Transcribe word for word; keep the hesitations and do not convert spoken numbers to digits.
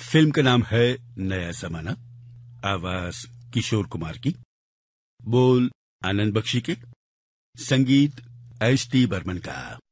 Film का नाम है नया जमाना। आवाज किशोर कुमार की, बोल आनंद बख्शी के, संगीत एच टी बर्मन का।